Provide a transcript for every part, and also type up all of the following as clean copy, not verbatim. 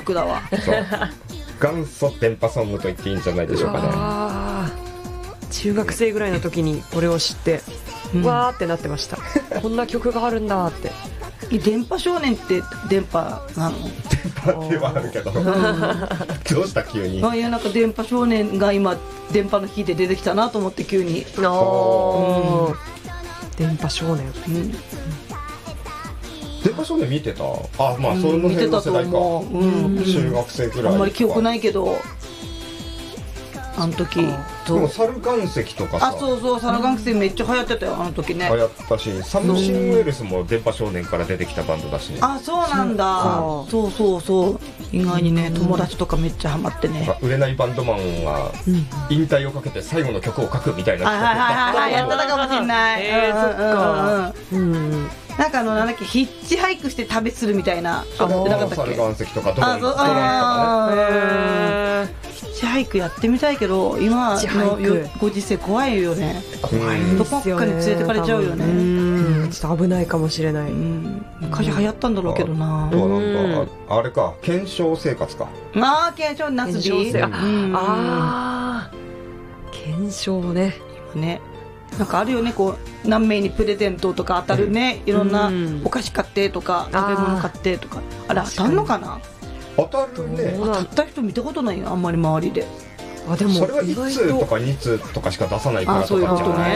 曲だわ。 そう元祖電波ソングと言っていいんじゃないでしょうかね。 中学生ぐらいの時にこれを知って、わーってなってましたこんな曲があるんだって。 電波少年って電波なの？ 電波ではあるけどどうした急に。 いやなんか電波少年が今電波の日で出てきたなと思って急に。 電波少年、 電波少年見てた？あ、まあその辺の世代か。中学生くらい。 あんまり記憶ないけど、あの時。 でも猿岩石とかさ。 あ、そうそう、猿岩石めっちゃ流行ってたよ、あの時ね。 流行ったし、サムシングエルスも電波少年から出てきたバンドだしね。 あ、そうなんだ。そうそうそう。意外にね、友達とかめっちゃハマってね。 売れないバンドマンが引退をかけて最後の曲を書くみたいな企画はい、やってたかもしれない。 そっか。 なんかなんだっけ、ヒッチハイクして旅するみたいな。 なかったっけ？猿岩石とかドラムとかね。ヒッチハイクやってみたいけど、今のご時世怖いよね。 怖いですよね。 どこかに連れてかれちゃうよね。 ちょっと危ないかもしれない。 昔流行ったんだろうけどな。 なんかあれか、検証生活か。 ああ、検証夏日。 ああ、検証ね。 今ね。なんかあるよね、こう何名にプレゼントとか当たるね、いろんなお菓子買ってとか食べ物買ってとか、あれ当たるのかな？ 当たるね。 当たった人見たことないよ、あんまり周りで。 でもそれは1通とか2通とかしか出さないからとかじゃない。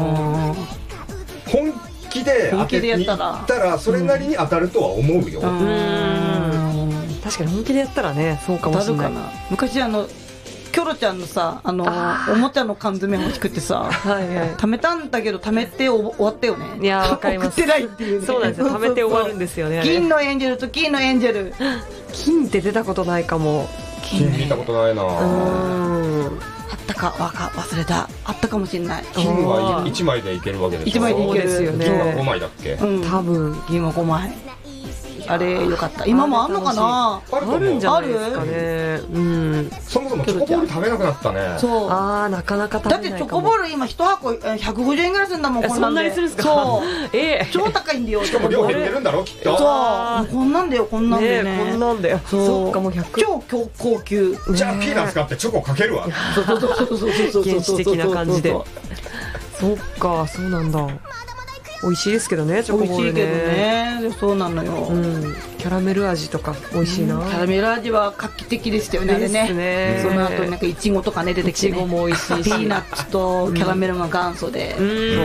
本気で当てに行ったらそれなりに当たるとは思うよ。 確かに本気でやったらね、そうかもしれない。 昔キョロちゃんのさ、おもちゃの缶詰欲しくてさ、貯めたんだけど貯めて終わったよね。 いや、わかります。 送ってないっていうね。 そうなんですよ、貯めて終わるんですよね。 銀のエンジェルと金のエンジェル。 金って出たことないかも。 金見たことないな。 あったか忘れた。あったかもしれない。 金は1枚でいけるわけでしょ。 1枚でいけるですよね。 銀は5枚だっけ？ 多分銀は5枚。あれよかった。今もあんのかな？ あるんじゃないですかね。 そもそもチョコボール食べなくなったね。 そう。 なかなか食べないかも。 だってチョコボール今1箱150円ぐらいするんだもん。 そんなにするんですか？ そう。超高いんだよ。 しかも量減ってるんだろきっと。 そう。こんなんだよ、こんなんだよね。 こんなんだよ。そっか、もう超高級。 じゃあピーナッツ買ってチョコかけるわ。 そう原始的な感じで。そっか、そうなんだ。美味しいですけどね、チョコボールね。 美味しいけどね。そうなのよ。 キャラメル味とか美味しいな。 キャラメル味は画期的でしたよね、あれね。その後になんかイチゴとかね出てきてね。 イチゴも美味しいし。 ピーナッツとキャラメルが元祖で。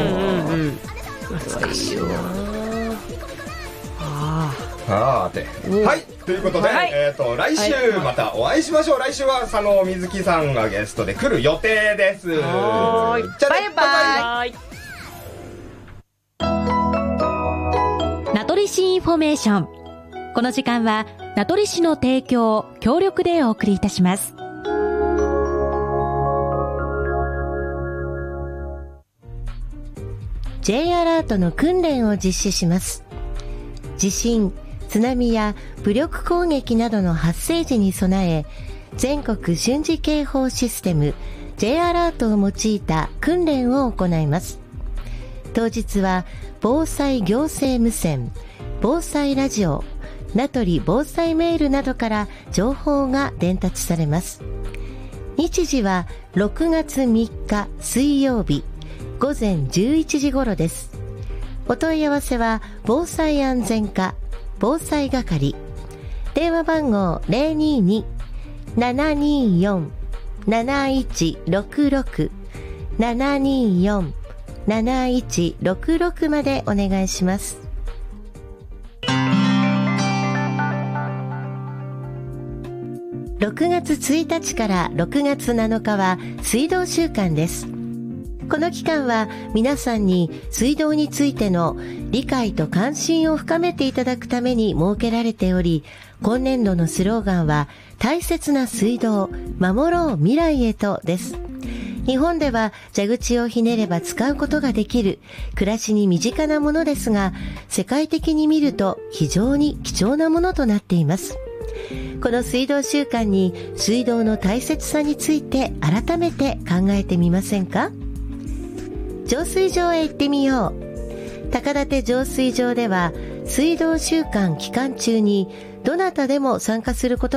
懐かしいよ。 はい、ということで、来週またお会いしましょう。来週は佐野瑞希さんがゲストで来る予定です。じゃあね、 バイバイ。 名取市インフォメーション。この時間は名取市の提供協力でお送りいたします。 J アラートの訓練を実施します。地震、津波や武力攻撃などの発生時に備え、全国瞬時警報システム J アラートを用いた訓練を行います。当日は防災行政無線、防災ラジオ、名取防災メールなどから情報が伝達されます。日時は6月3日水曜日午前11時頃です。お問い合わせは防災安全課防災係、電話番号 022-724-7166 724-7166 までお願いします。6月1日から6月7日は水道週間です。この期間は皆さんに水道についての理解と関心を深めていただくために設けられており、今年度のスローガンは大切な水道、守ろう未来へとです。日本では蛇口をひねれば使うことができる暮らしに身近なものですが、世界的に見ると非常に貴重なものとなっています。この水道週間に水道の大切さについて改めて考えてみませんか？浄水場へ行ってみよう。高立浄水場では水道週間期間中にどなたでも参加すること